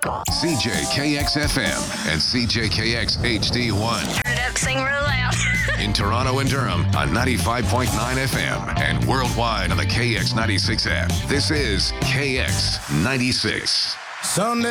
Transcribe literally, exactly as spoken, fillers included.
C J K X F M and C J K X H D one. Turn it up, sing real loud. In Toronto and Durham on ninety-five point nine F M and worldwide on the K X ninety-six app. This is K X ninety-six. Sunday.